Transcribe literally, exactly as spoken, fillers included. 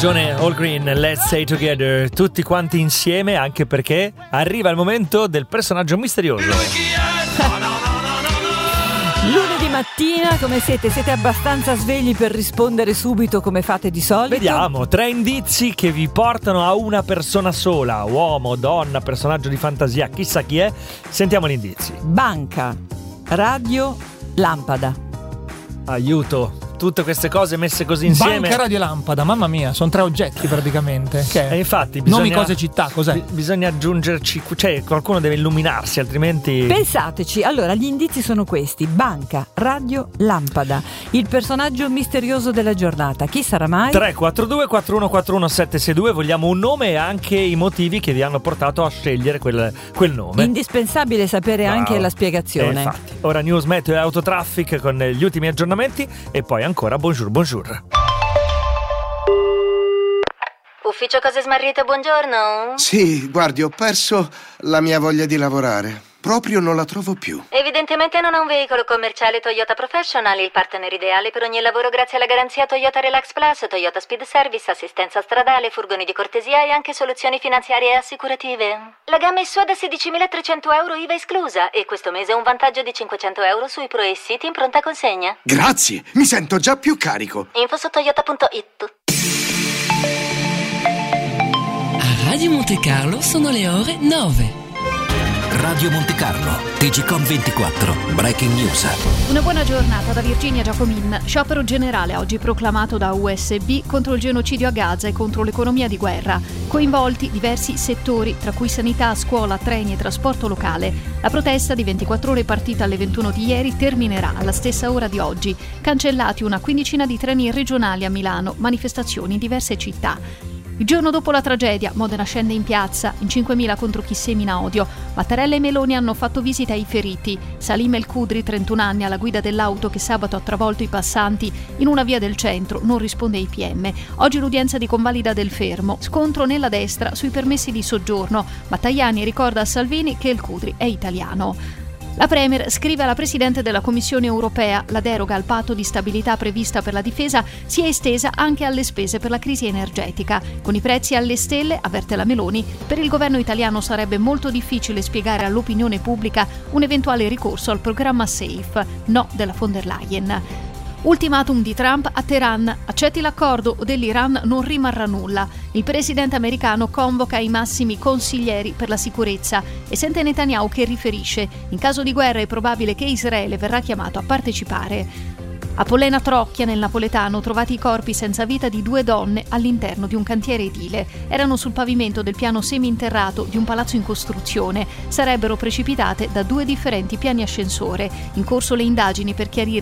ragione, All Green, Let's Stay Together, tutti quanti insieme, anche perché arriva il momento del personaggio misterioso. Lunedì mattina, come siete? Siete abbastanza svegli per rispondere subito come fate di solito? Vediamo, tre indizi che vi portano a una persona sola, uomo, donna, personaggio di fantasia, chissà chi è. Sentiamo gli indizi. Banca, radio, lampada. Aiuto, tutte queste cose messe così insieme. Banca, radio e lampada, mamma mia, sono tre oggetti praticamente. Che E infatti bisogna, nomi, cose, città, cos'è? bi- bisogna aggiungerci, cioè qualcuno deve illuminarsi, altrimenti... Pensateci, allora gli indizi sono questi: banca, radio, lampada. Il personaggio misterioso della giornata, chi sarà mai? tre quattro due quattro uno quattro uno sette sei due, vogliamo un nome e anche i motivi che vi hanno portato a scegliere quel, quel nome. Indispensabile sapere Wow. anche la Eh, spiegazione. infatti, ora news, meteo e autotraffic con gli ultimi aggiornamenti e poi ancora bonjour, bonjour. Ufficio cose smarrite, buongiorno. Sì, guardi, ho perso la mia voglia di lavorare. Proprio non la trovo più. Evidentemente non ha un veicolo commerciale Toyota Professional, il partner ideale per ogni lavoro grazie alla garanzia Toyota Relax Plus, Toyota Speed Service, assistenza stradale, furgoni di cortesia e anche soluzioni finanziarie e assicurative. La gamma è sua da sedicimilatrecento euro I V A esclusa e questo mese un vantaggio di cinquecento euro sui Pro e City in pronta consegna. Grazie, mi sento già più carico. Info su toyota punto it. A Radio Monte Carlo sono le ore nove. Radio Monte Carlo, T G Com ventiquattro, Breaking News. Una buona giornata da Virginia Giacomin. Sciopero generale oggi proclamato da U S B contro il genocidio a Gaza e contro l'economia di guerra. Coinvolti diversi settori, tra cui sanità, scuola, treni e trasporto locale. La protesta di ventiquattro ore partita alle ventuno di ieri terminerà alla stessa ora di oggi. Cancellati una quindicina di treni regionali a Milano, manifestazioni in diverse città. Il giorno dopo la tragedia, Modena scende in piazza, in cinquemila contro chi semina odio. Mattarella e Meloni hanno fatto visita ai feriti. Salim El Kudri, trentuno anni, alla guida dell'auto che sabato ha travolto i passanti in una via del centro, non risponde ai P M. Oggi l'udienza di convalida del fermo. Scontro nella destra sui permessi di soggiorno. Ma Tajani ricorda a Salvini che El Kudri è italiano. La Premier scrive alla Presidente della Commissione europea: la deroga al patto di stabilità prevista per la difesa si è estesa anche alle spese per la crisi energetica. Con i prezzi alle stelle, avverte la Meloni, per il governo italiano sarebbe molto difficile spiegare all'opinione pubblica un eventuale ricorso al programma SAFE, no della von der Leyen. Ultimatum di Trump a Teheran: accetti l'accordo o dell'Iran non rimarrà nulla. Il presidente americano convoca i massimi consiglieri per la sicurezza e sente Netanyahu che riferisce: in caso di guerra è probabile che Israele verrà chiamato a partecipare. A Pollena Trocchia, nel napoletano, trovati i corpi senza vita di due donne all'interno di un cantiere edile. Erano sul pavimento del piano seminterrato di un palazzo in costruzione. Sarebbero precipitate da due differenti piani ascensore. In corso le indagini per chiarire